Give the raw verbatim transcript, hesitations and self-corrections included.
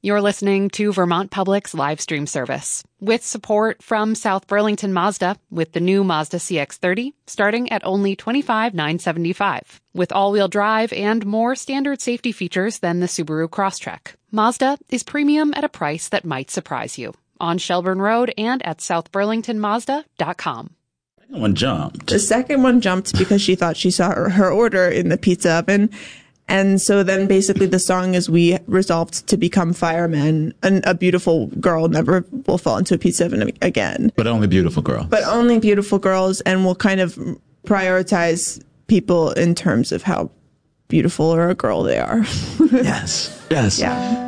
You're listening to Vermont Public's live stream service with support from South Burlington Mazda with the new Mazda C X thirty starting at only twenty-five thousand nine hundred seventy-five dollars. With all-wheel drive and more standard safety features than the Subaru Crosstrek, Mazda is premium at a price that might surprise you. On Shelburne Road and at south burlington mazda dot com. The second one jumped. The second one jumped because she thought she saw her, her order in the pizza oven. And so then basically the song is we resolved to become firemen, and a beautiful girl never will fall into a pizza oven again. But only beautiful girls. But only beautiful girls, and we'll kind of prioritize people in terms of how beautiful or a girl they are. Yes. Yes. Yeah.